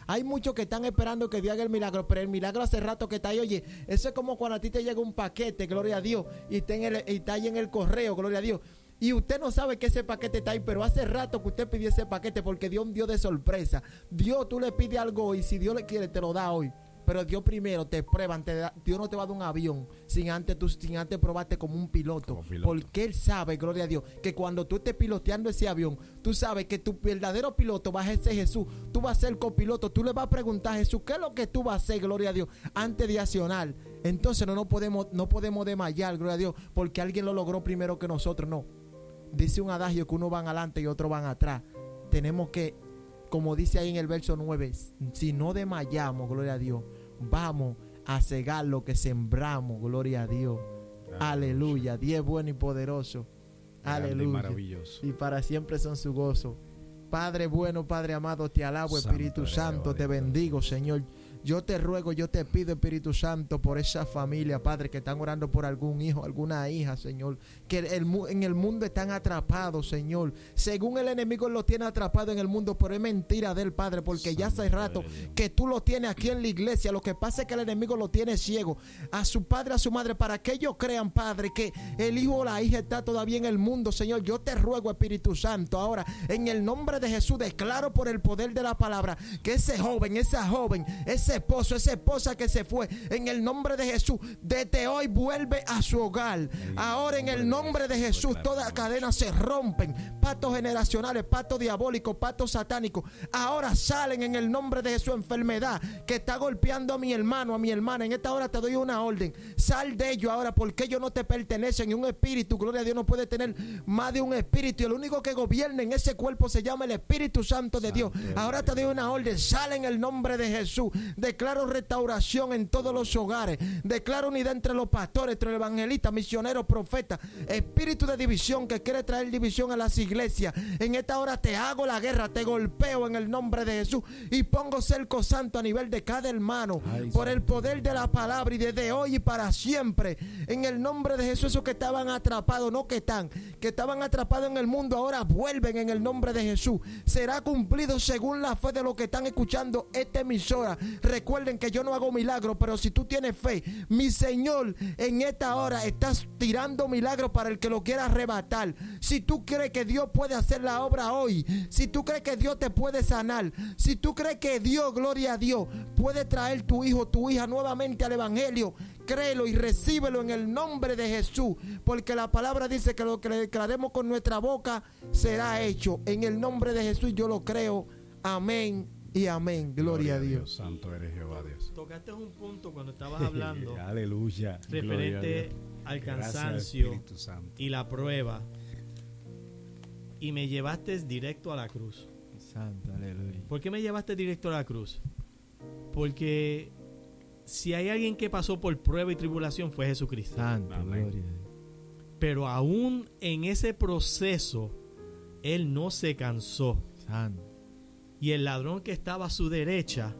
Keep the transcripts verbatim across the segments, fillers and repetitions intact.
Hay muchos que están esperando que Dios haga el milagro, pero el milagro hace rato que está ahí. Oye, eso es como cuando a ti te llega un paquete, gloria a Dios, y está, en el, y está ahí en el correo, gloria a Dios. Y usted no sabe que ese paquete está ahí, pero hace rato que usted pidió ese paquete porque Dios dio de sorpresa. Dios, tú le pides algo y si Dios le quiere, te lo da hoy. Pero Dios primero te prueba, te da, Dios no te va a dar un avión sin antes, tú, sin antes probarte como un piloto, como piloto. Porque Él sabe, gloria a Dios, que cuando tú estés piloteando ese avión, tú sabes que tu verdadero piloto va a ser Jesús. Tú vas a ser copiloto, tú le vas a preguntar a Jesús, ¿qué es lo que tú vas a hacer, gloria a Dios, antes de accionar? Entonces no, no, podemos, no podemos desmayar, gloria a Dios, porque alguien lo logró primero que nosotros, no. Dice un adagio que unos van adelante y otros van atrás. Tenemos que, como dice ahí en el verso nueve, si no desmayamos, gloria a Dios, vamos a cegar lo que sembramos, gloria a Dios. Aleluya. Aleluya. Dios es bueno y poderoso. Grande aleluya. Y maravilloso. Y para siempre son su gozo. Padre bueno, Padre amado, te alabo, Santo Espíritu Santo, te bendigo, Señor. Yo te ruego, yo te pido, Espíritu Santo, por esa familia, Padre, que están orando por algún hijo, alguna hija, Señor, que el, en el mundo están atrapados, Señor. Según el enemigo lo tiene atrapado en el mundo, pero es mentira del Padre, porque Santo ya hace rato que tú lo tienes aquí en la iglesia. Lo que pasa es que el enemigo lo tiene ciego a su padre, a su madre, para que ellos crean, Padre, que el hijo o la hija está todavía en el mundo, Señor. Yo te ruego, Espíritu Santo, ahora, en el nombre de Jesús, declaro por el poder de la palabra que ese joven, esa joven, ese esposo, esa esposa que se fue, en el nombre de Jesús, desde hoy vuelve a su hogar. Ahora en el nombre de Jesús todas cadenas se rompen, pactos generacionales, pactos diabólicos, pactos satánicos, ahora salen en el nombre de Jesús. Enfermedad que está golpeando a mi hermano, a mi hermana, en esta hora te doy una orden, sal de ellos ahora, porque ellos no te pertenecen. Y un espíritu, gloria a Dios, no puede tener más de un espíritu, y el único que gobierna en ese cuerpo se llama el Espíritu Santo de Dios. Ahora te doy una orden, sale en el nombre de Jesús. Declaro restauración en todos los hogares. Declaro unidad entre los pastores, entre los evangelistas, misioneros, profetas. Espíritu de división que quiere traer división a las iglesias, en esta hora te hago la guerra, te golpeo en el nombre de Jesús y pongo cerco santo a nivel de cada hermano. Ay, por el poder de la palabra, y desde hoy y para siempre, en el nombre de Jesús. Esos que estaban atrapados, no que están, que estaban atrapados en el mundo, ahora vuelven en el nombre de Jesús. Será cumplido según la fe de los que están escuchando esta emisora. Recuerden que yo no hago milagros, pero si tú tienes fe, mi Señor, en esta hora estás tirando milagros para el que lo quiera arrebatar. Si tú crees que Dios puede hacer la obra hoy, si tú crees que Dios te puede sanar, si tú crees que Dios, gloria a Dios, puede traer tu hijo, tu hija nuevamente al evangelio, créelo y recíbelo en el nombre de Jesús, porque la palabra dice que lo que le declaremos con nuestra boca será hecho. En el nombre de Jesús yo lo creo. Amén y amén. Gloria, Gloria a Dios. Dios. Santo eres Jehová Dios. Tocaste un punto cuando estabas hablando aleluya, referente al cansancio y la prueba, y me llevaste directo a la cruz. Santo, aleluya. ¿Por qué me llevaste directo a la cruz? Porque si hay alguien que pasó por prueba y tribulación fue Jesucristo. Santo, amén. Gloria. Pero aún en ese proceso Él no se cansó. Santo. Y el ladrón que estaba a su derecha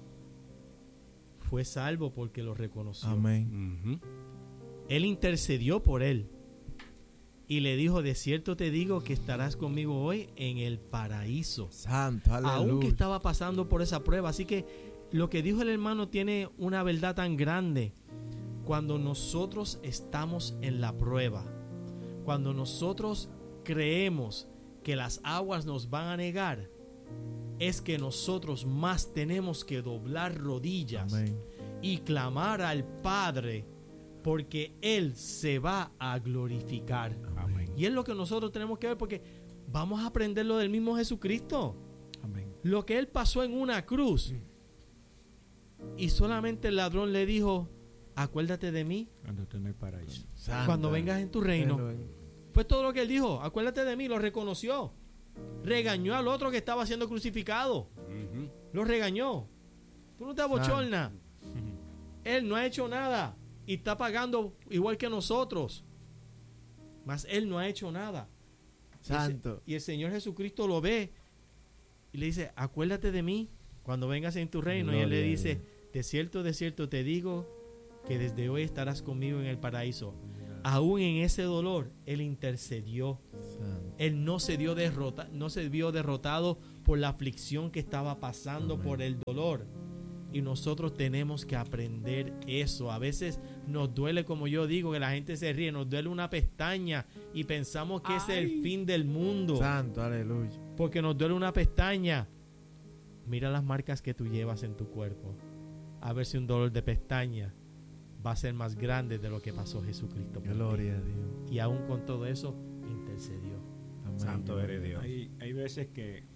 fue salvo porque lo reconoció. Amén. Uh-huh. Él intercedió por él y le dijo: de cierto te digo que estarás conmigo hoy en el paraíso. Santo, aleluya. Aunque estaba pasando por esa prueba. Así que lo que dijo el hermano tiene una verdad tan grande. Cuando nosotros estamos en la prueba, cuando nosotros creemos que las aguas nos van a negar, es que nosotros más tenemos que doblar rodillas. Amén. Y clamar al Padre, porque Él se va a glorificar. Amén. Y es lo que nosotros tenemos que ver, porque vamos a aprender lo del mismo Jesucristo. Amén. Lo que Él pasó en una cruz. Sí. Y solamente el ladrón le dijo: acuérdate de mí cuando, en el paraíso. cuando vengas en tu reino. Fue todo lo que Él dijo: acuérdate de mí. Lo reconoció. Regañó al otro que estaba siendo crucificado. Uh-huh. Lo regañó. Tú no te abochornas. Uh-huh. Él no ha hecho nada y está pagando igual que nosotros. Mas Él no ha hecho nada. Santo. Y el Señor Jesucristo lo ve y le dice: acuérdate de mí cuando vengas en tu reino. Gloria. Y Él le dice: de cierto, de cierto te digo que desde hoy estarás conmigo en el paraíso. Aún en ese dolor, Él intercedió. Santo. Él no se dio derrota, no se vio derrotado por la aflicción que estaba pasando, Amén. por el dolor. Y nosotros tenemos que aprender eso. A veces nos duele, como yo digo, que la gente se ríe, nos duele una pestaña y pensamos que es el fin del mundo. Santo, aleluya. Porque nos duele una pestaña. Mira las marcas que tú llevas en tu cuerpo. A ver si un dolor de pestaña va a ser más grande de lo que pasó Jesucristo por ti. Gloria a Dios. Y aún con todo eso, intercedió. Amén. Santo eres Dios. Hay, hay veces que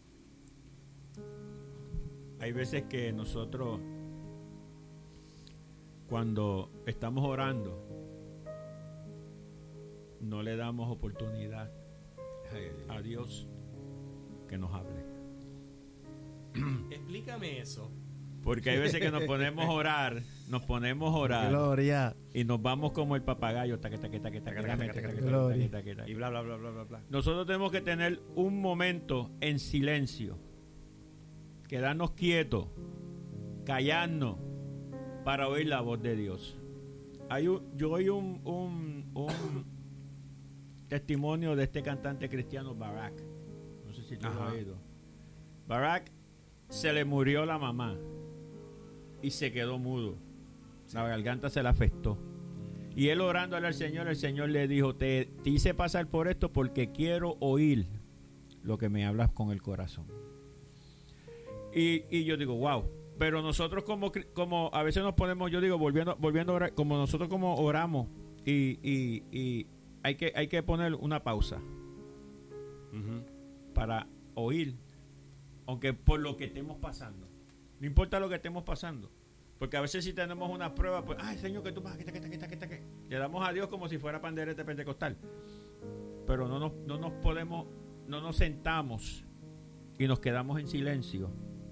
hay veces que nosotros cuando estamos orando no le damos oportunidad a Dios que nos hable. Explícame eso. Porque hay veces que nos ponemos a orar, nos ponemos a orar Gloria. y nos vamos como el papagayo, taque, taque, taque, taque, taque, taque, taque, Gloria. taque, taque, taque. Y bla, bla, bla, bla, bla, bla. Nosotros tenemos que tener un momento en silencio, quedarnos quietos, callarnos para oír la voz de Dios. Hay un, yo oí un, un, un testimonio de este cantante cristiano Barak. No sé si tú lo Ajá. has oído. Barak se le murió la mamá y se quedó mudo. La garganta se le afectó. Y él orándole al Señor, el Señor le dijo, te, te hice pasar por esto porque quiero oír lo que me hablas con el corazón. Y, y yo digo, wow. Pero nosotros como, cri- como a veces nos ponemos, yo digo, volviendo, volviendo a orar, como nosotros como oramos y, y, y hay que, hay que poner una pausa Ujú. para oír, aunque por lo que estemos pasando. No importa lo que estemos pasando. Porque a veces si tenemos una prueba, pues, ay Señor, que tú vas, que ta, que ta, que ta, que ta, que. Le damos a Dios como si fuera panderete pentecostal. Pero no nos, no nos podemos, no nos sentamos y nos quedamos en silencio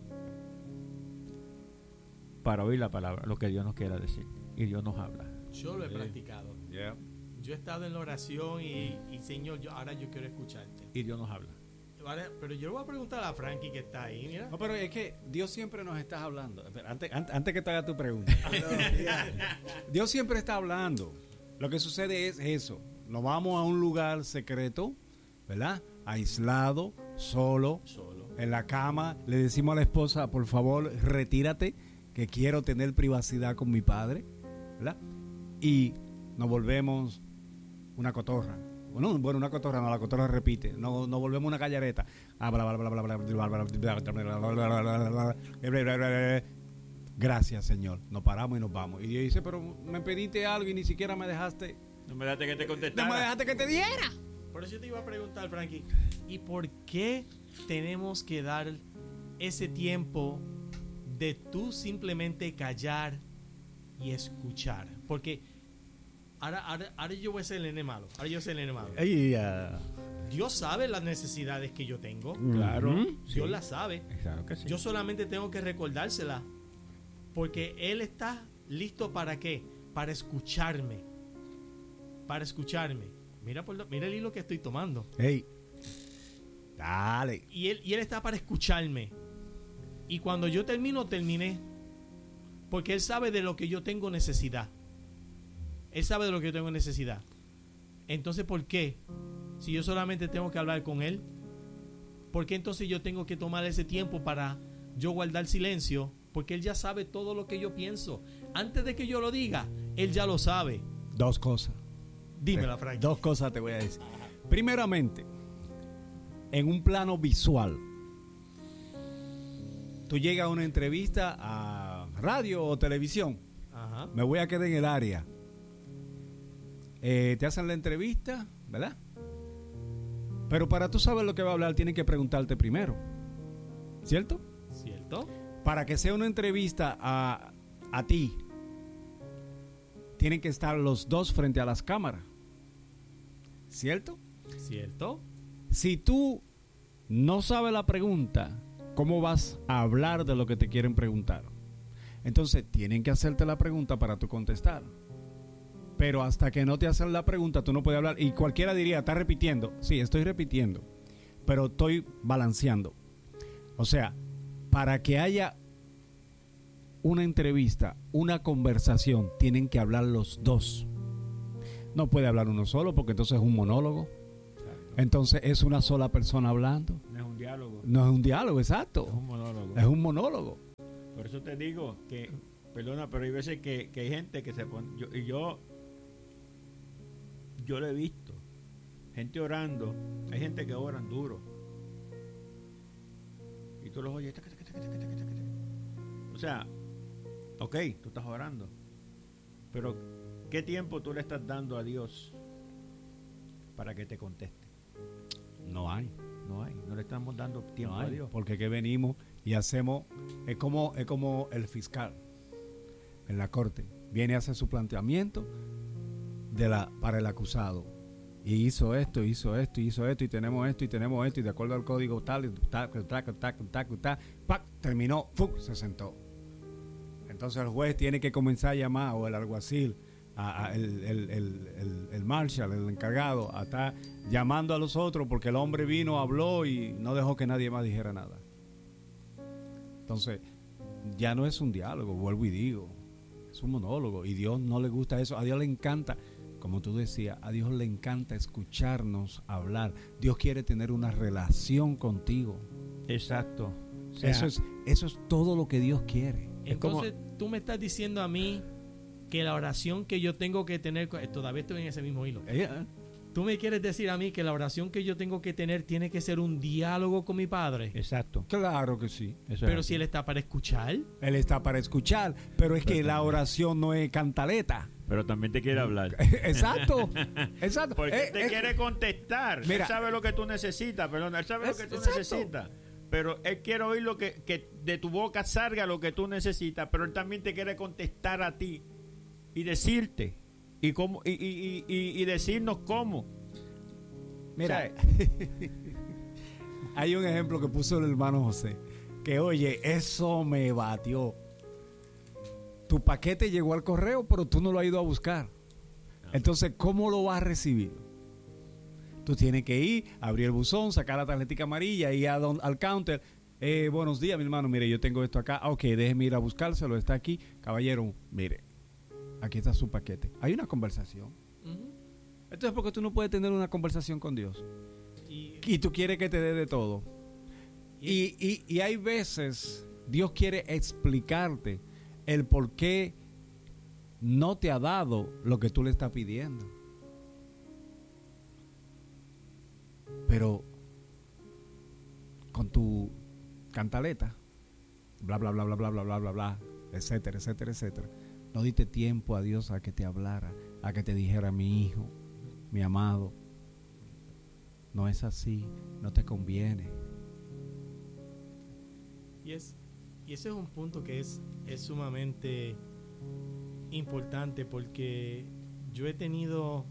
para oír la palabra, lo que Dios nos quiera decir. Y Dios nos habla. Yo lo he Sí. practicado. Yeah. Yo he estado en la oración y, y Señor, yo, ahora yo quiero escucharte. Y Dios nos habla. Ahora, pero yo le voy a preguntar a Frankie que está ahí, mira. No, pero es que Dios siempre nos está hablando. Espera, Antes, antes, antes que te haga tu pregunta. Dios siempre está hablando. Lo que sucede es eso. Nos vamos a un lugar secreto, ¿verdad? Aislado, solo, Solo. en la cama. Le decimos a la esposa, por favor, retírate, que quiero tener privacidad con mi padre, ¿verdad? Y nos volvemos una cotorra. Bueno, bueno, una cotorra, no, la cotorra repite. No, nos volvemos una callareta. Ah, bla, bla, bla, bla, bla, bla, bla, bla, bla, bla, bla. Gracias, Señor. Nos paramos y nos vamos. Y Dios dice, pero me pediste algo y ni siquiera me dejaste. No me dejaste que te No contestara. me dejaste que te diera. Por eso yo te iba a preguntar, Frankie, ¿y por qué tenemos que dar ese tiempo de tú simplemente callar y escuchar? Porque ahora, ahora, ahora yo voy a ser el nene malo. Ahora yo soy el nene malo. Dios sabe las necesidades que yo tengo. Claro. Dios las sabe. Claro que sí. Yo solamente tengo que recordárselas. Porque Él está listo para qué? Para escucharme. Para escucharme. Mira, por lo- mira el hilo que estoy tomando. Hey, dale. Y él, y él está para escucharme. Y cuando yo termino, terminé. Porque Él sabe de lo que yo tengo necesidad. Él sabe de lo que yo tengo necesidad. Entonces, ¿por qué? Si yo solamente tengo que hablar con Él, ¿por qué entonces yo tengo que tomar ese tiempo para yo guardar silencio? Porque Él ya sabe todo lo que yo pienso. Antes de que yo lo diga, Él ya lo sabe. Dos cosas. Dímela, Frank. Dos cosas te voy a decir. Primeramente, en un plano visual, tú llegas a una entrevista a radio o televisión. Ajá. Me voy a quedar en el área. Eh, te hacen la entrevista, ¿verdad? Pero para tú saber lo que va a hablar, tienen que preguntarte primero. ¿Cierto? ¿Cierto? Para que sea una entrevista a, a ti, tienen que estar los dos frente a las cámaras. ¿Cierto? ¿Cierto? Si tú no sabes la pregunta, ¿cómo vas a hablar de lo que te quieren preguntar? Entonces tienen que hacerte la pregunta para tú contestar. Pero hasta que no te hacen la pregunta, tú no puedes hablar. Y cualquiera diría, ¿estás repitiendo? Sí, estoy repitiendo, pero estoy balanceando. O sea, para que haya una entrevista, una conversación, tienen que hablar los dos. No puede hablar uno solo porque entonces es un monólogo. Entonces es una sola persona hablando. No es un un diálogo. No es un diálogo, exacto. Es un monólogo. Es un monólogo. Por eso te digo que, perdona, pero hay veces que, que hay gente que se pone, yo, y yo, yo lo he visto, gente orando, hay gente que oran duro, y tú los oyes, taca, taca, taca, taca, taca, taca. O sea, ok, tú estás orando, pero ¿qué tiempo tú le estás dando a Dios para que te conteste? No hay. No hay, no le estamos dando tiempo No a hay, Dios. porque que venimos y hacemos, es como, es como el fiscal en la corte, viene a hacer su planteamiento de la, para el acusado, y hizo esto, hizo esto, hizo esto, y tenemos esto, y tenemos esto, y de acuerdo al código tal, y tal, tal, tal, tal, tal, tal, ¡pac! Terminó, ¡fum! Se sentó. Entonces el juez tiene que comenzar a llamar, o el alguacil, A, a el, el, el, el, el marshal, el encargado, a estar llamando a los otros porque el hombre vino, habló y no dejó que nadie más dijera nada. Entonces, ya no es un diálogo, vuelvo y digo, es un monólogo, y Dios no le gusta eso. A Dios le encanta, como tú decías, a Dios le encanta escucharnos hablar. Dios quiere tener una relación contigo. Exacto. O sea, Eso es, eso es todo lo que Dios quiere. Es como- Entonces, tú me estás diciendo a mí que la oración que yo tengo que tener, con- todavía estoy en ese mismo hilo. Eh, eh, Tú me quieres decir a mí que la oración que yo tengo que tener tiene que ser un diálogo con mi padre. exacto. Claro que sí. Eso Pero es si así. él está para escuchar, Él está para escuchar, pero es que la oración no es cantaleta. Pero también te quiere hablar. Exacto, exacto. Porque Eh, te eh, quiere contestar. Mira. Él sabe lo que tú necesitas, perdón, él sabe Es- lo que tú exacto. necesitas. Pero él quiere oír lo que, que de tu boca salga lo que tú necesitas, pero él también te quiere contestar a ti y decirte y cómo y, y, y, y- y decirnos cómo. Mira, O sea, hay un ejemplo que puso el hermano José, que oye, eso me batió. Tu paquete llegó al correo, pero tú no lo has ido a buscar. Entonces, ¿cómo lo vas a recibir? Tú tienes que ir, abrir el buzón, sacar la tarjetita amarilla, ir a don- al counter. Eh, buenos días, mi hermano, mire, yo tengo esto acá. Ah, ok, déjeme ir a buscárselo, está aquí. Caballero, mire, aquí está su paquete. Hay una conversación. ujú, Entonces, ¿por qué tú no puedes tener una conversación con Dios? y, Y tú quieres que te dé de todo. Y, y, y hay veces Dios quiere explicarte el por qué no te ha dado lo que tú le estás pidiendo. Pero con tu cantaleta, bla, bla, bla, bla, bla, bla, bla, bla, bla, etcétera, etcétera, etcétera, no diste tiempo a Dios a que te hablara, a que te dijera, mi hijo, mi amado, no es así, no te conviene. y es y ese es un punto que es, es sumamente importante, porque yo he tenido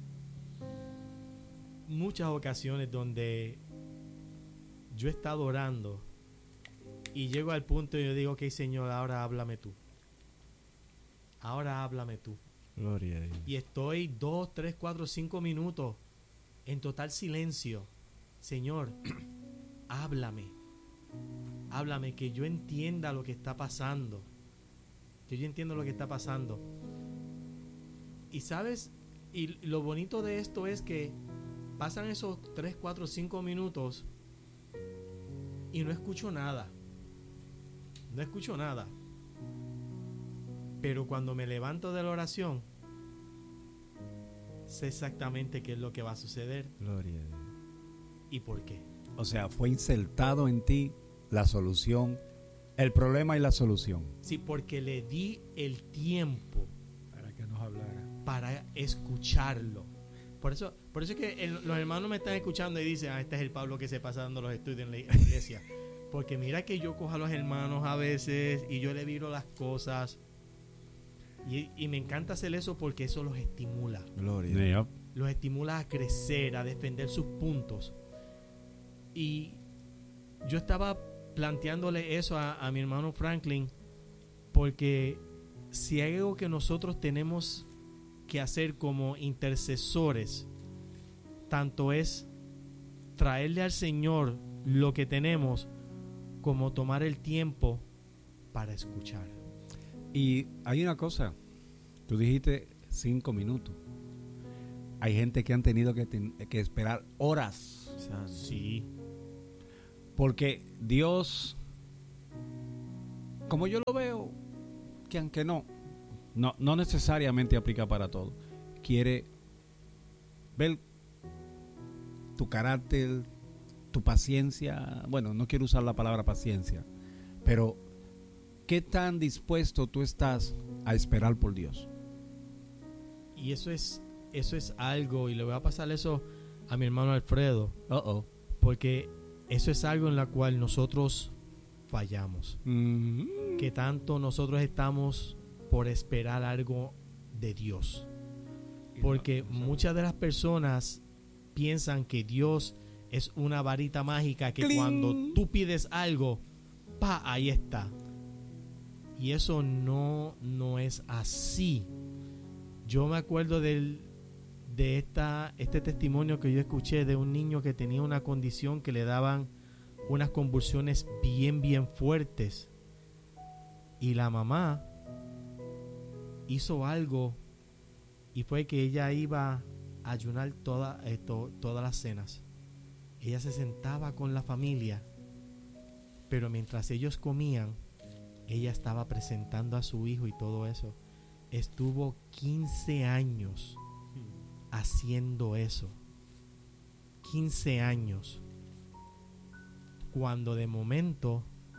muchas ocasiones donde yo he estado orando y llego al punto y yo digo, ok, Señor, ahora háblame tú. Ahora háblame tú. Gloria a Dios. Y estoy dos, tres, cuatro, cinco minutos en total silencio. Señor, háblame. Háblame, que yo entienda lo que está pasando. Que yo entienda lo que está pasando. Y sabes, y lo bonito de esto es que pasan esos tres, cuatro, cinco minutos y no escucho nada. No escucho nada. Pero cuando me levanto de la oración, sé exactamente qué es lo que va a suceder Gloria a Dios. y por qué. O sea, fue insertado en ti la solución, el problema y la solución. Sí, porque le di el tiempo Para que nos hablara. para escucharlo. Por eso, por eso es que el- los hermanos me están escuchando y dicen, ah, este es el Pablo que se pasa dando los estudios en la en la iglesia. Porque mira que yo cojo a los hermanos a veces y yo le viro las cosas. Y, y me encanta hacer eso porque eso los estimula. Gloria a Dios. Los estimula a crecer, a defender sus puntos. Y yo estaba planteándole eso a, a mi hermano Franklin, porque si hay algo que nosotros tenemos que hacer como intercesores, tanto es traerle al Señor lo que tenemos, como tomar el tiempo para escuchar. Y hay una cosa, tú dijiste cinco minutos. Hay gente que han tenido que, ten- que esperar horas, Sí. Porque Dios, como yo lo veo, que aunque no, no, no necesariamente aplica para todo, quiere ver tu carácter, tu paciencia. Bueno, no quiero usar la palabra paciencia, pero ¿qué tan dispuesto tú estás a esperar por Dios? Y eso es, eso es algo, y le voy a pasar eso a mi hermano Alfredo, Uh-oh. porque eso es algo en la cual nosotros fallamos. Mm-hmm. Que tanto nosotros estamos por esperar algo de Dios. Porque muchas de las personas piensan que Dios es una varita mágica que ¡Cling! Cuando tú pides algo, pa, ahí está. Y eso no, no es así. Yo me acuerdo del, de esta, este testimonio que yo escuché de un niño que tenía una condición que le daban unas convulsiones bien, bien fuertes. Y la mamá hizo algo, y fue que ella iba a ayunar toda, esto, todas las cenas. Ella se sentaba con la familia, pero mientras ellos comían, ella estaba presentando a su hijo y todo eso. Estuvo quince años haciendo eso. quince años. Cuando de momento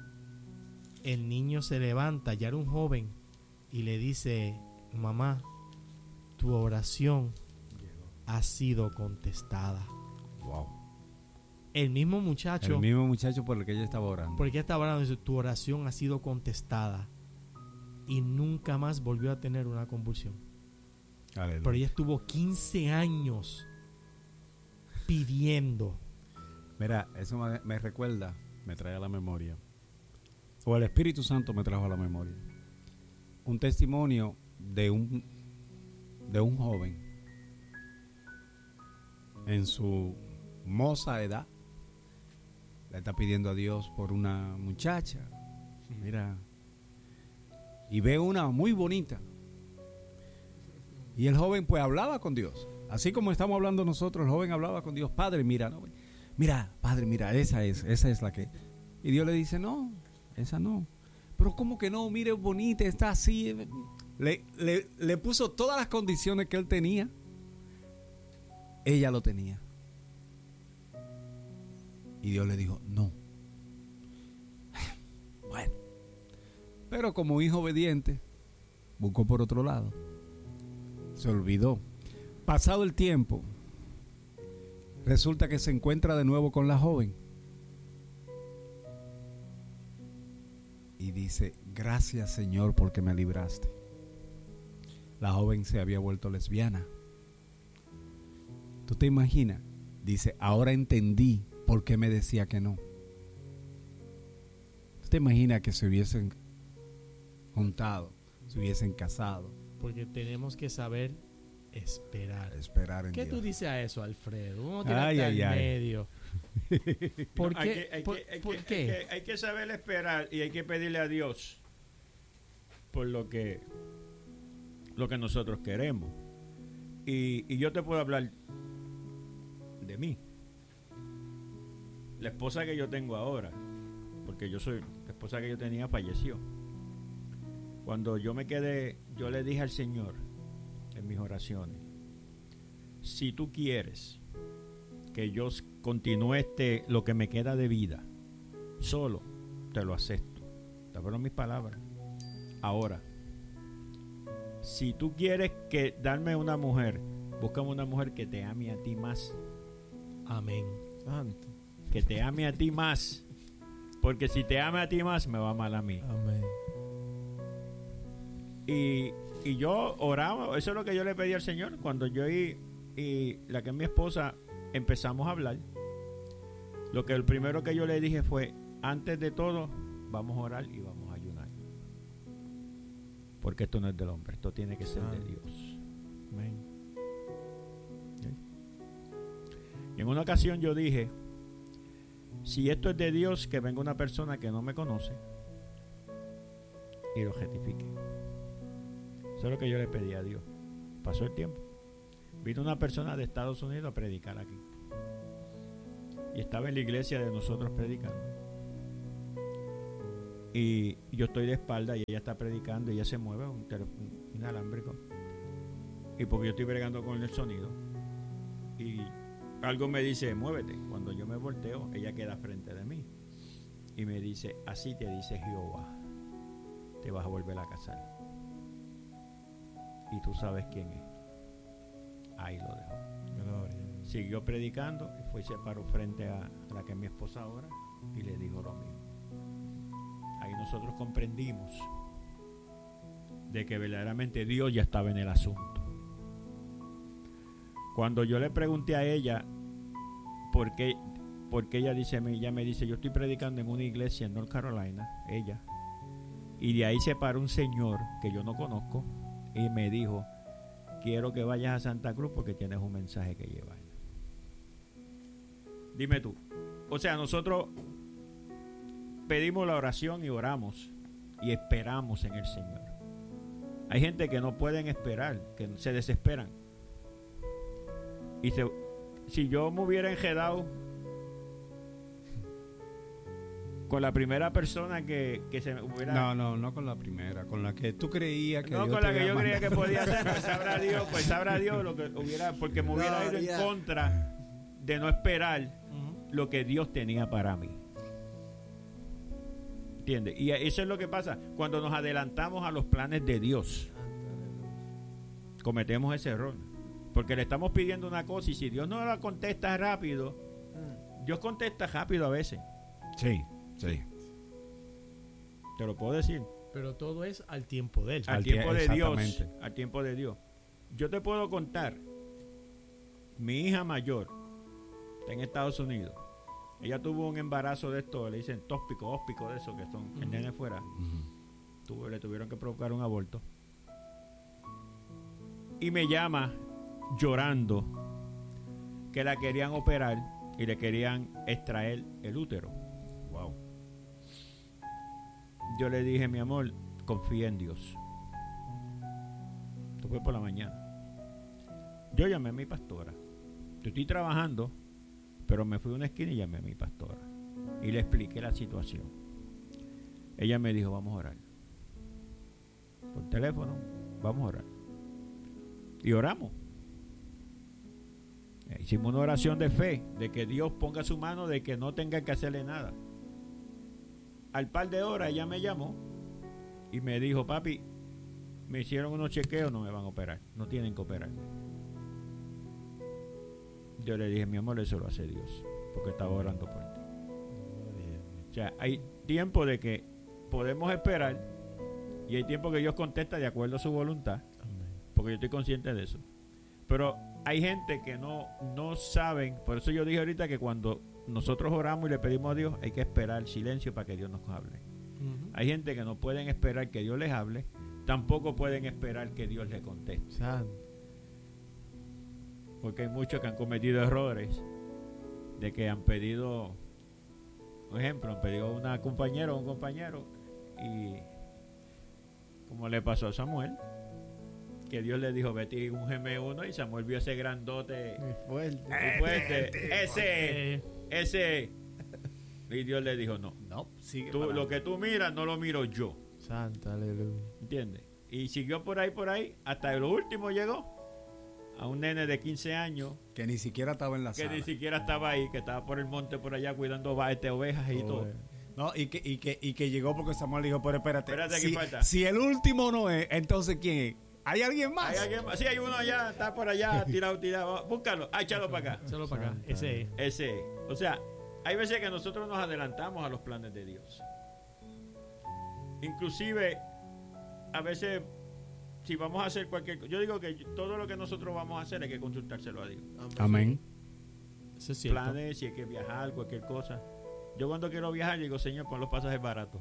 el niño se levanta, ya era un joven, y le dice: mamá, tu oración ha sido contestada. Wow. El mismo muchacho, El mismo muchacho por el que ella estaba orando. porque ella estaba hablando, dice: tu oración ha sido contestada. Y nunca más volvió a tener una convulsión. Aleluya. Pero ella estuvo quince años pidiendo. Mira, eso me, me recuerda, me trae a la memoria, o el Espíritu Santo me trajo a la memoria, un testimonio de un de un joven en su moza edad. Le está pidiendo a Dios por una muchacha, mira, y ve una muy bonita, y el joven pues hablaba con Dios, así como estamos hablando nosotros. El joven hablaba con Dios: Padre, mira, no, mira, Padre, mira, esa es, esa es la que. Y Dios le dice: no, esa no. Pero ¿cómo que no? Mire, bonita, está así. Le, le, le puso todas las condiciones que él tenía. Ella lo tenía. Y Dios le dijo: no. Bueno. Pero como hijo obediente, buscó por otro lado. Se olvidó. Pasado el tiempo, resulta que se encuentra de nuevo con la joven. Y dice: gracias, Señor, porque me libraste. La joven se había vuelto lesbiana. ¿Tú te imaginas? Dice: ahora entendí por qué me decía que no. ¿Tú te imaginas que se hubiesen juntado, se hubiesen casado? Porque tenemos que saber esperar. Esperar en ¿Qué Dios. tú dices a eso, Alfredo? Vamos a Ay, tirarte ay, al ay. medio. ¿Por No, hay qué? que- hay ¿Por, que- hay por que- qué? hay que- hay que saber esperar, y hay que pedirle a Dios por lo que lo que nosotros queremos. Y, y yo te puedo hablar de mí. La esposa que yo tengo ahora, porque yo soy, la esposa que yo tenía falleció. Cuando yo me quedé, yo le dije al Señor en mis oraciones: si tú quieres que yo continúe este, lo que me queda de vida solo, te lo acepto. Te fueron mis palabras. Ahora, si tú quieres que darme una mujer, búscame una mujer que te ame a ti más, Amén. Santo. que te ame a ti más, porque si te ama a ti más, me va mal a mí. Amén. Y, y yo oraba, eso es lo que yo le pedí al Señor cuando yo y, y la que es mi esposa empezamos a hablar. Lo que el primero que yo le dije fue: antes de todo, vamos a orar y vamos a ayunar, porque esto no es del hombre, esto tiene que ser de Dios. Amén. Y en una ocasión yo dije: si esto es de Dios, que venga una persona que no me conoce y lo rectifique. Eso es lo que yo le pedí a Dios. Pasó el tiempo, vino una persona de Estados Unidos a predicar aquí. y estaba en la iglesia de nosotros predicando. Y yo estoy de espalda y ella está predicando y ella se mueve un, tele, un inalámbrico. Y porque yo estoy bregando con el sonido. Y algo me dice, muévete. Cuando yo me volteo, ella queda frente de mí. Y me dice, así te dice Jehová, te vas a volver a casar. Y tú sabes quién es. Ahí lo dejo. Gloria. Siguió predicando y fue y se paró frente a la que es mi esposa ahora y le dijo lo mismo. Ahí nosotros comprendimos de que verdaderamente Dios ya estaba en el asunto. Cuando yo le pregunté a ella por qué, porque ella dice, ella me dice, yo estoy predicando en una iglesia en North Carolina, ella, y de ahí se paró un señor que yo no conozco y me dijo, quiero que vayas a Santa Cruz porque tienes un mensaje que llevar. Dime tú, o sea, nosotros pedimos la oración y oramos y esperamos en el Señor. Hay gente que no pueden esperar, que se desesperan. Y se, si yo me hubiera enredado con la primera persona que, que se hubiera... No, no, no con la primera, con la que tú creías que No, Dios con te la que había yo creía mandado. que podía hacer, pues sabrá Dios, pues sabrá Dios lo que hubiera, porque me hubiera ido en Gloria. contra de no esperar Ujú. lo que Dios tenía para mí. ¿Entiendes? Y eso es lo que pasa cuando nos adelantamos a los planes de Dios. Cometemos ese error. Porque le estamos pidiendo una cosa y si Dios no la contesta rápido, Dios contesta rápido a veces. Sí, sí. Te lo puedo decir. Pero todo es al tiempo de él. Al Al tiempo tie- de Dios. exactamente. Al tiempo de Dios. Yo te puedo contar. Mi hija mayor está en Estados Unidos. Ella tuvo un embarazo de esto, le dicen tópico, óspico de eso, que son el Ujú. nene fuera. Tuvo, le tuvieron que provocar un aborto. Y me llama llorando que la querían operar y le querían extraer el útero. Wow. Yo le dije, mi amor, confía en Dios. Esto fue por la mañana. Yo llamé a mi pastora. Yo estoy trabajando, pero me fui a una esquina y llamé a mi pastora. Y le expliqué la situación. Ella me dijo, vamos a orar. Por teléfono, vamos a orar. Y oramos. Eh, Hicimos una oración de fe, de que Dios ponga su mano, de que no tenga que hacerle nada. Al par de horas ella me llamó y me dijo, papi, me hicieron unos chequeos, no me van a operar, no tienen que operar. Yo le dije, mi amor, eso lo hace Dios, porque estaba orando por ti. O sea, hay tiempo de que podemos esperar y hay tiempo que Dios contesta de acuerdo a su voluntad, porque yo estoy consciente de eso. Pero hay gente que no, no saben, por eso yo dije ahorita que cuando nosotros oramos y le pedimos a Dios, hay que esperar silencio para que Dios nos hable. Ujú. Hay gente que no pueden esperar que Dios les hable, tampoco pueden esperar que Dios les conteste. Santo. Porque hay muchos que han cometido errores de que han pedido, por ejemplo, han pedido a una compañera o un compañero y como le pasó a Samuel, que Dios le dijo, vete y ungeme uno y Samuel vio ese grandote Muy fuerte. muy fuerte, ese, Eh, ese, y Dios le dijo, no, no, sigue tú, para lo que tú miras no lo miro yo, Santa, aleluya. ¿entiendes? Y siguió por ahí, por ahí, hasta lo último llegó a un nene de quince años Que ni siquiera estaba en la que sala. ni siquiera estaba ahí, que estaba por el monte por allá cuidando va- este, ovejas y todo. No, y que, y, que, y que llegó porque Samuel dijo, pero espérate, Espérate, ¿qué si, falta? si el último no es, entonces ¿quién es? ¿Hay alguien más? ¿Hay alguien más? Sí, hay uno allá, está por allá, tirado, tirado. Búscalo, ah, échalo para acá. Échalo para acá. Ese es. Ese. O sea, hay veces que nosotros nos adelantamos a los planes de Dios. Inclusive, a veces, si vamos a hacer cualquier cosa, yo digo que todo lo que nosotros vamos a hacer hay que consultárselo a Dios. Amén. Eso es cierto. Planes, si hay que viajar, cualquier cosa. Yo cuando quiero viajar digo, Señor, pon los pasajes baratos.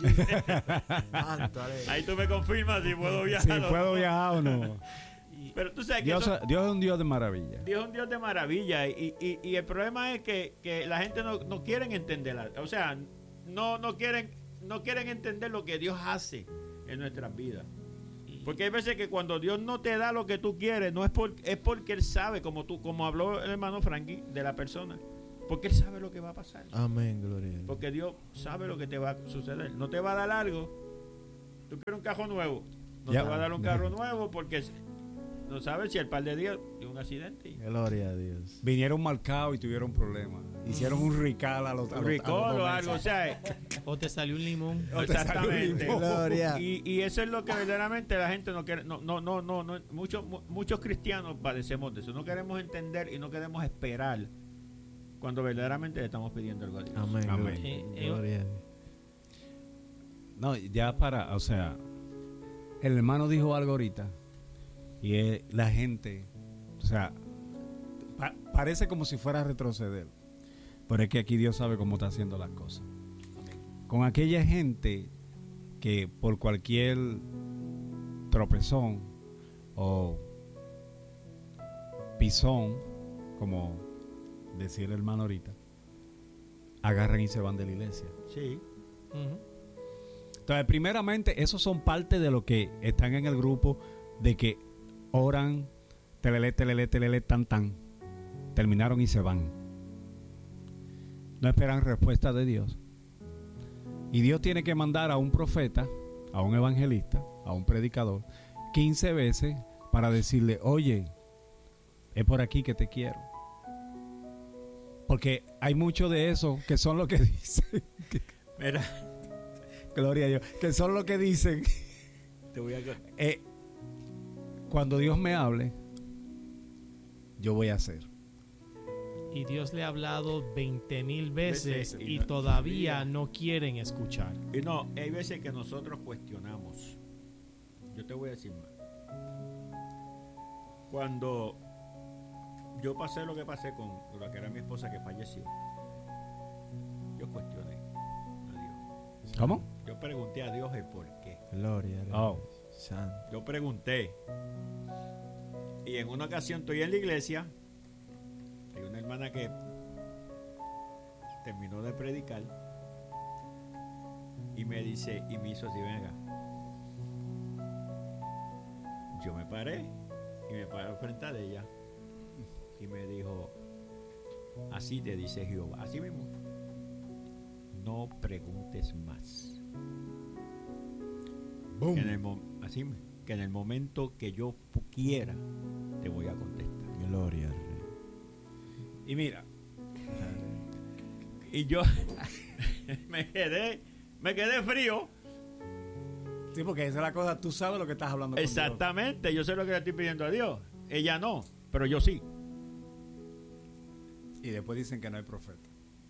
Santo, aleluya. Ahí tú me confirmas si puedo Si viajar. o puedo no. viajar o no. Pero tú sabes que Dios, eso- Dios es un Dios de maravilla. Dios es un Dios de maravilla y, y, y el problema es que, que la gente no, no quieren entender, o sea, no, no quieren no quieren entender lo que Dios hace en nuestras vidas. Porque hay veces que cuando Dios no te da lo que tú quieres, no es por, es porque Él sabe, como tú, como habló el hermano Frankie de la persona, Porque Él sabe lo que va a pasar. Amén, gloria a Dios. Porque Dios sabe lo que te va a suceder. No te va a dar algo. Tú quieres un carro nuevo. No Ya. te va a dar un carro nuevo porque no sabes si el par de días de un accidente. y- Gloria a Dios. Vinieron marcados y tuvieron problemas. Hicieron un rical a los a los- a Un los ricol dos o algo. O meses. sea, O te salió un limón. exactamente. Gloria. Y, y eso es lo que verdaderamente la gente no quiere. No, no, no, no, no. Muchos, mu- muchos cristianos padecemos de eso. No queremos entender y no queremos esperar cuando verdaderamente le estamos pidiendo algo a Dios. Amén. Amén. Gloria, Eh, eh, gloria a Dios. No, ya para, o sea, el hermano dijo algo ahorita y es la gente, o sea, pa- parece como si fuera a retroceder, pero es que aquí Dios sabe cómo está haciendo las cosas. Con aquella gente que por cualquier tropezón o pisón, como decía el hermano ahorita, agarran y se van de la iglesia. Sí. Ujú. Entonces, primeramente, esos son parte de lo que están en el grupo de que oran, telele, telele, telele, tan, tan. Terminaron y se van. No esperan respuesta de Dios. Y Dios tiene que mandar a un profeta, a un evangelista, a un predicador, quince veces para decirle, oye, es por aquí que te quiero. Porque hay mucho de eso que son lo que dicen. Mira, Gloria a Dios. Que son lo que dicen. te voy a. Eh, cuando Dios me hable, yo voy a hacer. Y Dios le ha hablado veinte mil veces Veces, y y no- todavía no quieren escuchar. Y no, hay veces que nosotros cuestionamos. Yo te voy a decir más. Cuando yo pasé lo que pasé con la que era mi esposa que falleció, yo cuestioné a Dios. ¿Cómo? Yo pregunté a Dios el por qué. Gloria a Dios. Oh. Santo. Yo pregunté. Y en una ocasión estoy en la iglesia. Hay una hermana que terminó de predicar y me dice, y me hizo así, venga. Yo me paré y me paré frente a ella y me dijo, así te dice Jehová, así mismo, no preguntes más. Que en el mo- así mismo, que en el momento que yo quiera te voy a contestar. Gloria al Rey. Y mira, Y yo me quedé, me quedé frío. sí, porque esa es la cosa, tú sabes lo que estás hablando con Dios. Exactamente, yo sé lo que le estoy pidiendo a Dios. Ella no, pero yo sí. Y después dicen que no hay profeta.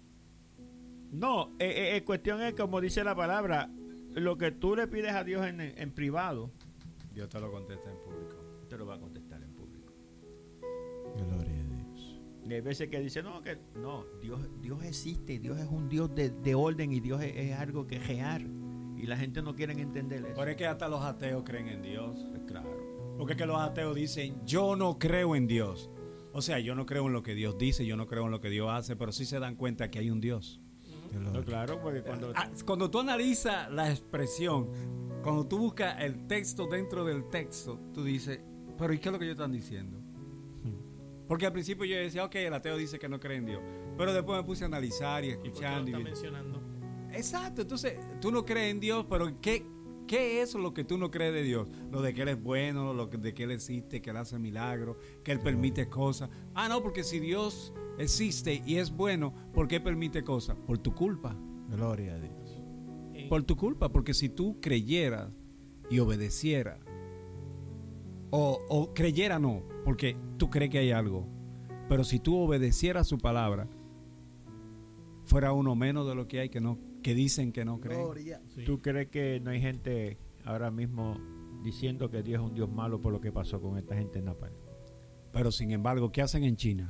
No, eh, eh, eh, cuestión es como dice la palabra, lo que tú le pides a Dios en, en privado, Dios te lo contesta en público. te lo va a contestar en público. Gloria a Dios. Y hay veces que dice, no, que no, Dios, Dios existe, Dios es un Dios de, de orden y Dios es, es algo que real. Y la gente no quiere entender eso. Pero es que hasta los ateos creen en Dios. Pues claro. Porque es que los ateos dicen, yo no creo en Dios. O sea, yo no creo en lo que Dios dice, yo no creo en lo que Dios hace, pero sí se dan cuenta que hay un Dios. Gloria. No, claro, porque cuando... Ah, cuando tú analizas la expresión, cuando tú buscas el texto dentro del texto, tú dices, pero ¿y qué es lo que ellos están diciendo? Porque al principio yo decía, ok, el ateo dice que no cree en Dios, pero después me puse a analizar y ¿Y por qué lo escuchando. está y- mencionando? Exacto, entonces tú no crees en Dios, pero ¿qué, ¿qué es lo que tú no crees de Dios? Lo de que Él es bueno, lo que- de que Él existe, que Él hace milagros, que Él permite cosas. Ah, no, porque si Dios existe y es bueno, ¿por qué permite cosas? Por tu culpa. Gloria a Dios. En- Por tu culpa, porque si tú creyeras y obedecieras, o, o creyera no, porque tú crees que hay algo, pero si tú obedecieras su palabra, fuera uno menos de lo que hay que no, que dicen que no creen. Gloria. sí. ¿Tú crees que no hay gente ahora mismo diciendo que Dios es un Dios malo por lo que pasó con esta gente en Napal? Pero sin embargo, ¿qué hacen en China?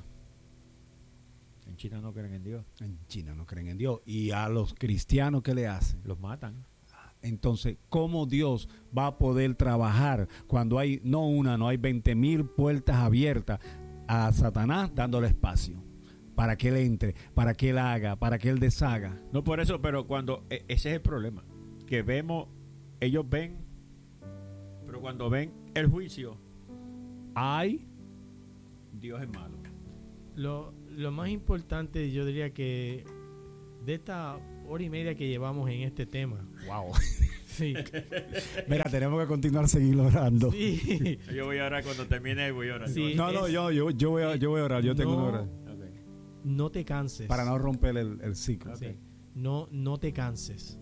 En China no creen en Dios, En China no creen en Dios. Y a los cristianos, ¿qué le hacen? los matan. Entonces, ¿cómo Dios va a poder trabajar cuando hay, no una, no hay veinte mil puertas abiertas a Satanás dándole espacio? Para que él entre, para que él haga, para que él deshaga. No por eso, pero cuando e- ese es el problema, que vemos, ellos ven, pero cuando ven el juicio, Hay, Dios es malo. Lo, lo más importante, yo diría que de esta hora y media que llevamos en este tema. Wow. Sí. Mira, tenemos que continuar a seguir orando. Sí. Yo voy a orar cuando termine, voy a orar. Sí. No, no, Es- yo, yo, yo, voy a, yo voy a orar. Yo tengo No. una oración. Ok. No te canses. Para no romper el, el ciclo. Sí. No, no te canses.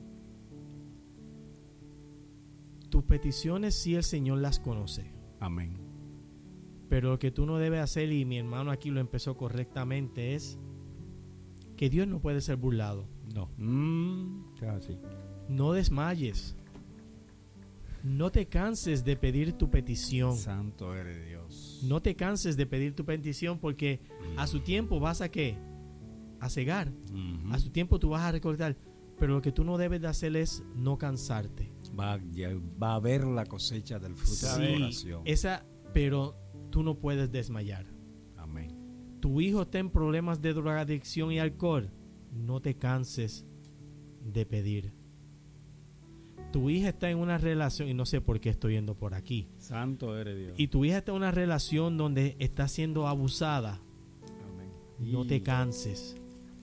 Tus peticiones sí el Señor las conoce. Amén. Pero lo que tú no debes hacer, y mi hermano aquí lo empezó correctamente, es que Dios no puede ser burlado. No. Mm, ya, sí. No desmayes. No te canses de pedir tu petición. Santo eres Dios. No te canses de pedir tu petición, porque a su tiempo vas a ¿qué? A cegar. Ujú. A su tiempo tú vas a recordar. Pero lo que tú no debes de hacer es no cansarte. Va, ya va a ver la cosecha del fruto de la Sí, oración. esa, pero tú no puedes desmayar. Amén. Tu hijo está en problemas de drogadicción y alcohol. No te canses de pedir. Tu hija está en una relación, y no sé por qué estoy yendo por aquí, Santo eres Dios. y tu hija está en una relación donde está siendo abusada. Amén. No Y- te canses.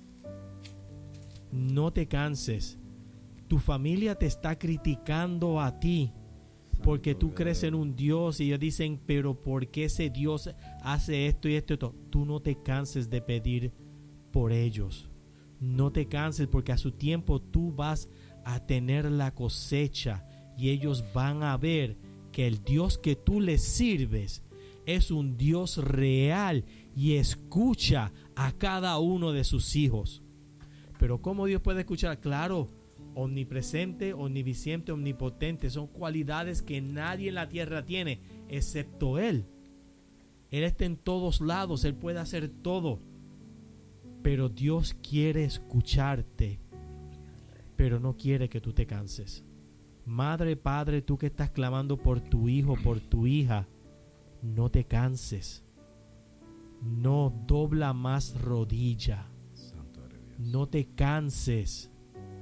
No te canses. Tu familia te está criticando a ti porque Santo tú crees en un Dios y ellos dicen, pero ¿por qué ese Dios hace esto y esto y esto? Tú no te canses de pedir por ellos. No te canses, porque a su tiempo tú vas a tener la cosecha y ellos van a ver que el Dios que tú les sirves es un Dios real y escucha a cada uno de sus hijos. Pero ¿cómo Dios puede escuchar? Claro, omnipresente, omnisciente, omnipotente, son cualidades que nadie en la tierra tiene, excepto Él. Él está en todos lados, Él puede hacer todo. Pero Dios quiere escucharte, pero no quiere que tú te canses. Madre, padre, tú que estás clamando por tu hijo, por tu hija, no te canses. No dobla más rodilla. Santo eres Dios. No te canses.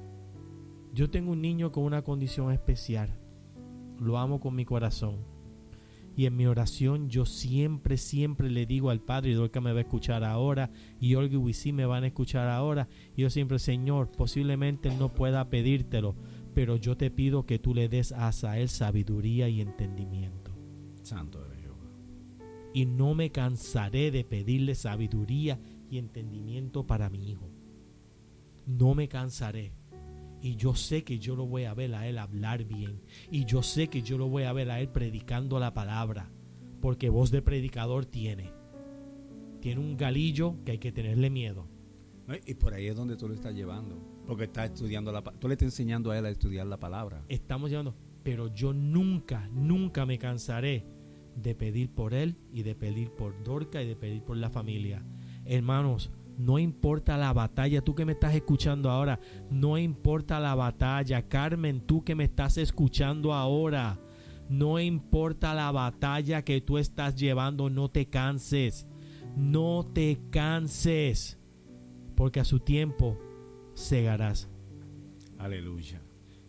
Yo tengo un niño con una condición especial. Lo amo con mi corazón. Y en mi oración yo siempre, siempre le digo al Padre, y Dorca me va a escuchar ahora, y Olga y Wisin me van a escuchar ahora. Y yo siempre, Señor, posiblemente Él no pueda pedírtelo, pero yo te pido que tú le des a Asael sabiduría y entendimiento. Santo eres Jehová. Y no me cansaré de pedirle sabiduría y entendimiento para mi hijo. No me cansaré. Y yo sé que yo lo voy a ver a él hablar bien. Y yo sé que yo lo voy a ver a él predicando la palabra. Porque voz de predicador tiene. Tiene un galillo que hay que tenerle miedo. ¿No? Y por ahí es donde tú lo estás llevando. Porque está estudiando la pa- tú le estás enseñando a él a estudiar la palabra. Estamos llevando. Pero yo nunca, nunca me cansaré de pedir por él y de pedir por Dorca y de pedir por la familia. Hermanos, no importa la batalla, tú que me estás escuchando ahora, no importa la batalla. Carmen, tú que me estás escuchando ahora, no importa la batalla que tú estás llevando, no te canses, no te canses, porque a su tiempo segarás. Aleluya.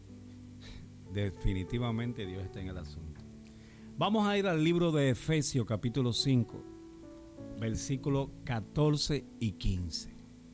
Definitivamente Dios está en el asunto. Vamos a ir al libro de Efesios capítulo cinco, versículos catorce y quince.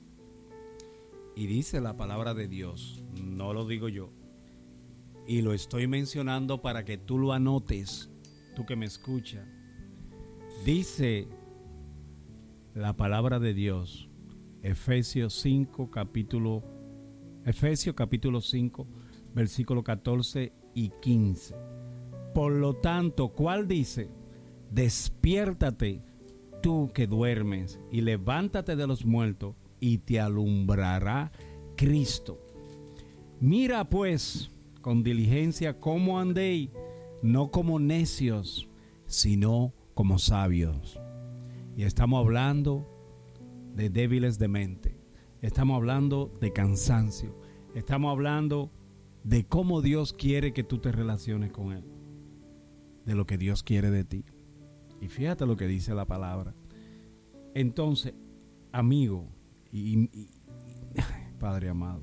Y dice la palabra de Dios, no lo digo yo, y lo estoy mencionando para que tú lo anotes, tú que me escuchas. Dice la palabra de Dios, Efesios cinco capítulo Efesios capítulo cinco, versículos catorce y quince. Por lo tanto, ¿cuál dice? Despiértate tú que duermes y levántate de los muertos y te alumbrará Cristo. Mira pues con diligencia cómo andéis, no como necios, sino como sabios. Y estamos hablando de débiles de mente. Estamos hablando de cansancio. Estamos hablando de cómo Dios quiere que tú te relaciones con Él. De lo que Dios quiere de ti. Y fíjate lo que dice la palabra. Entonces, amigo y, y- y- Padre amado,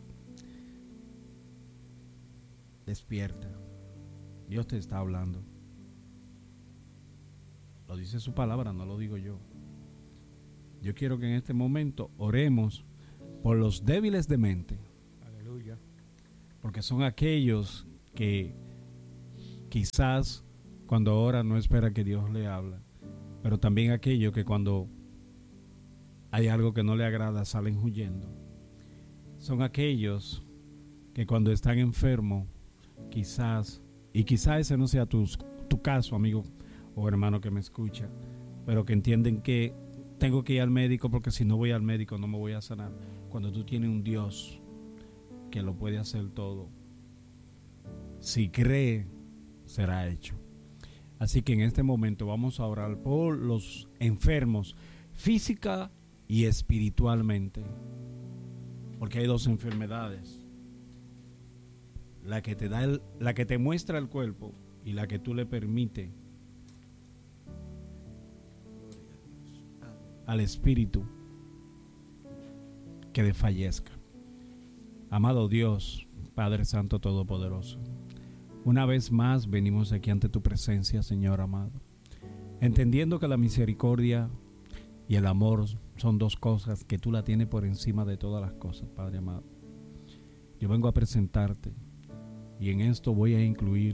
despierta. Dios te está hablando. Lo dice su palabra, no lo digo yo. yo quiero que en este momento oremos por los débiles de mente. Aleluya. Porque son aquellos que quizás cuando ora no espera que Dios le hable, pero también aquellos que cuando hay algo que no le agrada salen huyendo. Son aquellos que cuando están enfermos, quizás, y quizás ese no sea tu, tu caso, amigo o hermano que me escucha, pero que entienden que tengo que ir al médico porque si no voy al médico no me voy a sanar. Cuando tú tienes un Dios que lo puede hacer todo, si cree, será hecho. Así que en este momento vamos a orar por los enfermos física y espiritualmente, porque hay dos enfermedades: la que te da el, la que te muestra el cuerpo y la que tú le permites al espíritu que desfallezca. Amado Dios, Padre Santo Todopoderoso, una vez más venimos aquí ante tu presencia, Señor amado, entendiendo que la misericordia y el amor son dos cosas que tú la tienes por encima de todas las cosas, Padre amado. Yo vengo a presentarte y en esto voy a incluir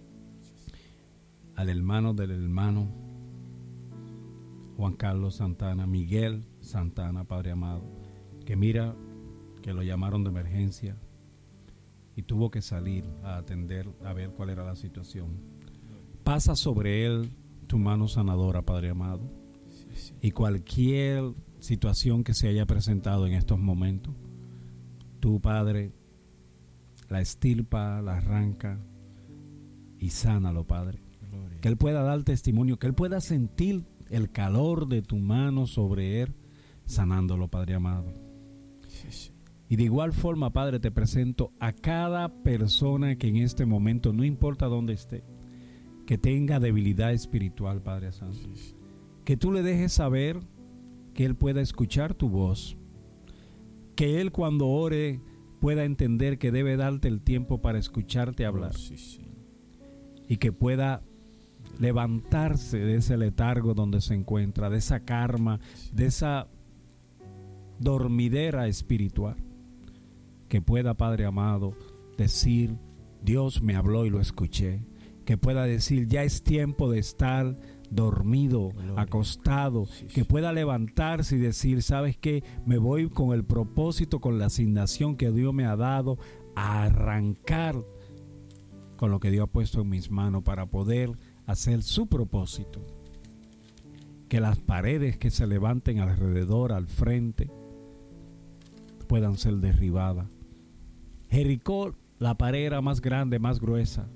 al hermano del hermano Juan Carlos Santana, Miguel Santana, Padre amado, que mira que lo llamaron de emergencia y tuvo que salir a atender, a ver cuál era la situación. Pasa sobre él tu mano sanadora, Padre amado, y cualquier situación que se haya presentado en estos momentos, tu Padre la extirpa, la arranca y sánalo, Padre. Gloria. Que él pueda dar testimonio, que él pueda sentir el calor de tu mano sobre él, sanándolo, Padre amado. Sí, sí. Y de igual forma, Padre, te presento a cada persona que en este momento, no importa dónde esté, que tenga debilidad espiritual, Padre Santo. Sí, sí. Que tú le dejes saber que él pueda escuchar tu voz, que él cuando ore pueda entender que debe darte el tiempo para escucharte hablar. Oh, sí, sí. Y que pueda levantarse de ese letargo donde se encuentra, de esa karma, sí, de esa dormidera espiritual. Que pueda, Padre amado, decir: Dios me habló y lo escuché. Que pueda decir: ya es tiempo de estar dormido, Gloria. acostado, sí, que sí. pueda levantarse y decir: ¿sabes qué? Me voy con el propósito, con la asignación que Dios me ha dado, a arrancar con lo que Dios ha puesto en mis manos para poder hacer su propósito. Que las paredes que se levanten alrededor, al frente, puedan ser derribadas. Jericó, la pared era más grande, más gruesa.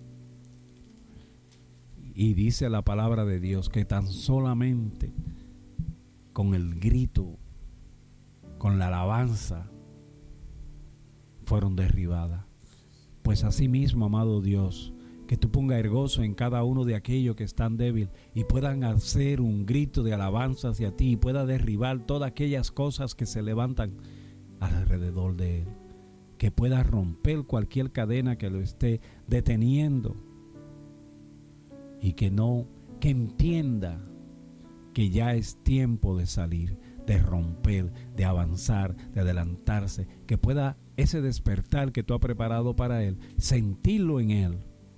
Y dice la palabra de Dios que tan solamente con el grito, con la alabanza, fueron derribadas. Pues así mismo, amado Dios, que tú pongas el gozo en cada uno de aquellos que están débiles y puedan hacer un grito de alabanza hacia ti y pueda derribar todas aquellas cosas que se levantan alrededor de él. Que pueda romper cualquier cadena que lo esté deteniendo. Y que no, que entienda que ya es tiempo de salir, de romper, de avanzar, de adelantarse, que pueda ese despertar que tú has preparado para él, sentirlo en él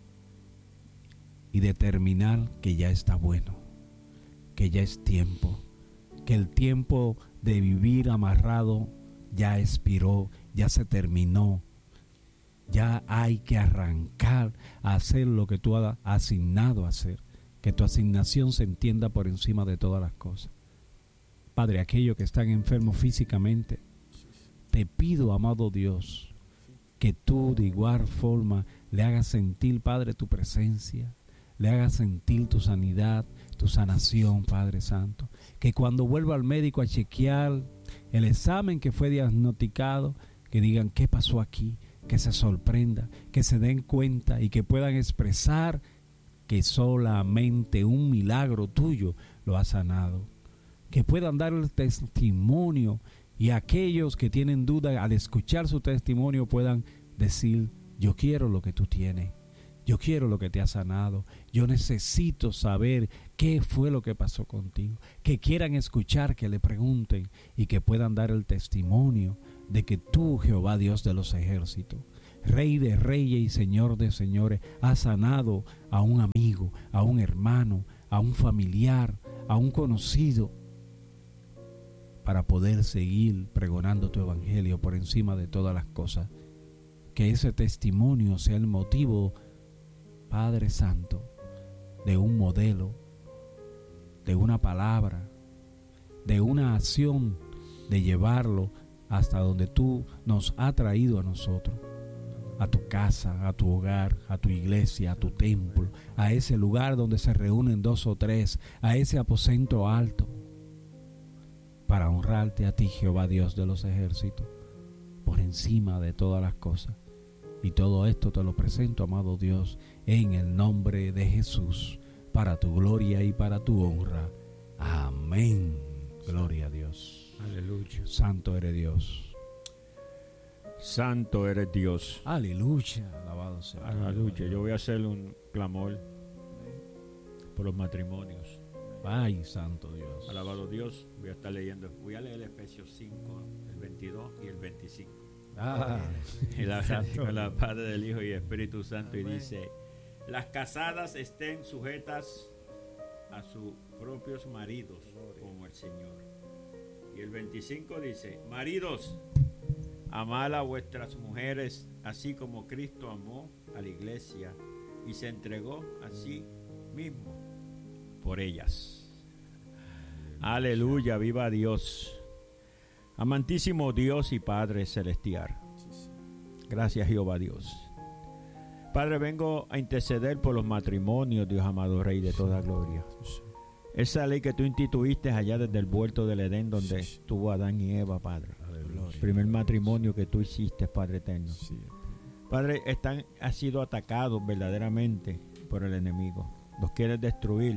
y determinar que ya está bueno, que ya es tiempo, que el tiempo de vivir amarrado ya expiró, ya se terminó. Ya hay que arrancar a hacer lo que tú has asignado a hacer. Que tu asignación se entienda por encima de todas las cosas. Padre, aquellos que están enfermos físicamente, te pido, amado Dios, que tú de igual forma le hagas sentir, Padre, tu presencia, le hagas sentir tu sanidad, tu sanación, Padre Santo. Que cuando vuelva al médico a chequear el examen que fue diagnosticado, que digan: ¿qué pasó aquí? Que se sorprenda, que se den cuenta y que puedan expresar que solamente un milagro tuyo lo ha sanado. Que puedan dar el testimonio y aquellos que tienen duda al escuchar su testimonio puedan decir: yo quiero lo que tú tienes, Yo quiero lo que te ha sanado. Yo necesito saber qué fue lo que pasó contigo. Que quieran escuchar, que le pregunten y que puedan dar el testimonio de que tú, Jehová Dios de los ejércitos, Rey de reyes y Señor de señores, has sanado a un amigo, a un hermano, a un familiar, a un conocido, para poder seguir pregonando tu evangelio por encima de todas las cosas. Que ese testimonio sea el motivo, Padre Santo, de un modelo, de una palabra, de una acción, de llevarlo hasta donde tú nos has traído a nosotros, a tu casa, a tu hogar, a tu iglesia, a tu templo, a ese lugar donde se reúnen dos o tres, a ese aposento alto, para honrarte a ti, Jehová Dios de los ejércitos, por encima de todas las cosas. Y todo esto te lo presento, amado Dios, en el nombre de Jesús, para tu gloria y para tu honra. Amén. Gloria a Dios. Aleluya. Santo eres Dios. Santo eres Dios. Aleluya. Alabado sea. Aleluya. Yo voy a hacer un clamor por los matrimonios. Ay, santo Dios. Alabado Dios. Voy a estar leyendo. Voy a leer Efesios cinco, el veintidós y el veinticinco. Ah, Y la, con la Padre, del Hijo y Espíritu Santo. Y dice: las casadas estén sujetas a sus propios maridos como el Señor. Y el veinticinco dice: maridos, amad a vuestras mujeres así como Cristo amó a la iglesia y se entregó a sí mismo por ellas. Aleluya, viva Dios. Amantísimo Dios y Padre celestial, gracias, Jehová Dios. Padre, vengo a interceder por los matrimonios, Dios amado, Rey de toda gloria. Esa ley que tú instituiste allá desde el huerto del Edén, donde estuvo Adán y Eva, Padre. El primer matrimonio que tú hiciste, Padre eterno. Padre, están, han sido atacados verdaderamente por el enemigo. Los quiere destruir.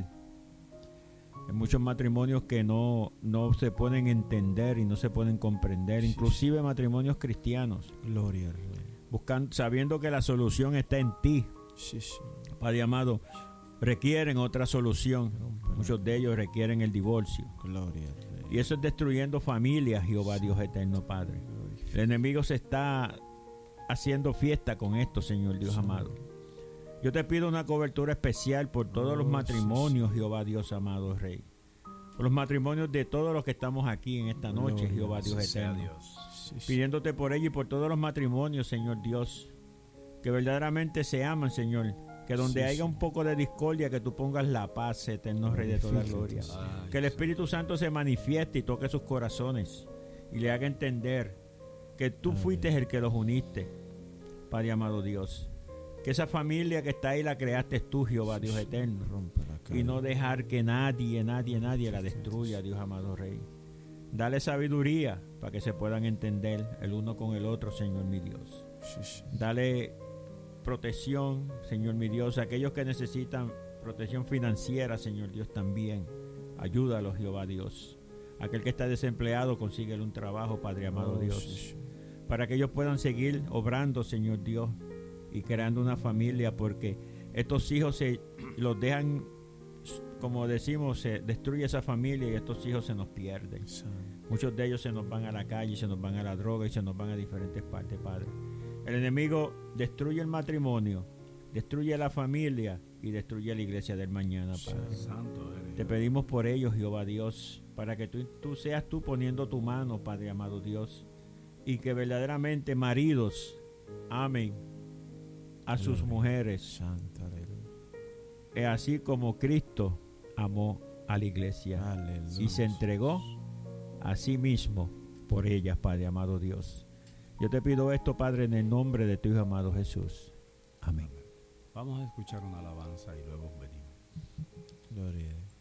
Hay muchos matrimonios que no, no se pueden entender y no se pueden comprender, sí, inclusive matrimonios cristianos. Gloria al Rey. Buscando, sabiendo que la solución está en ti. Sí, sí. Padre amado, requieren otra solución. Muchos de ellos requieren el divorcio. Gloria al Rey. Y eso es destruyendo familias, Jehová Dios eterno, Padre. El enemigo se está haciendo fiesta con esto, Señor Dios, sí, amado. Yo te pido una cobertura especial por todos oh, los matrimonios, sí, sí. Jehová Dios amado Rey. Por los matrimonios de todos los que estamos aquí en esta noche, Gloria, Jehová Dios sí, eterno. Dios. Sí, sí. Pidiéndote por ello y por todos los matrimonios, Señor Dios, que verdaderamente se aman, Señor. Que donde sí, haya sí. un poco de discordia, que tú pongas la paz, eterno Rey de toda gloria. Ay, que el Espíritu Santo se manifieste y toque sus corazones y le haga entender que tú Ay. fuiste el que los uniste, Padre amado Dios. Que esa familia que está ahí la creaste tú, Jehová Dios eterno. Y no dejar que nadie, nadie, nadie la destruya, Dios amado Rey. Dale sabiduría para que se puedan entender el uno con el otro, Señor mi Dios. Dale protección, Señor mi Dios, a aquellos que necesitan protección financiera, Señor Dios, también. Ayúdalos, Jehová Dios. Aquel que está desempleado, consíguele un trabajo, Padre amado oh, Dios. Sí, sí. Para que ellos puedan seguir obrando, Señor Dios, y creando una familia, porque estos hijos se los dejan, como decimos, se destruye esa familia y estos hijos se nos pierden. Sí. Muchos de ellos se nos van a la calle, se nos van a la droga y se nos van a diferentes partes, Padre. El enemigo destruye el matrimonio, destruye la familia y destruye la iglesia del mañana, Padre. Santo Te pedimos por ellos, Jehová Dios, para que tú, tú seas tú poniendo tu mano, Padre amado Dios, y que verdaderamente maridos amen a sus mujeres, Santa, es así como Cristo amó a la iglesia. Aleluya. Y se entregó a sí mismo por ellas, Padre amado Dios. Yo te pido esto, Padre, en el nombre de tu Hijo amado Jesús. Amén. Vamos a escuchar una alabanza y luego venimos. Gloria a Dios.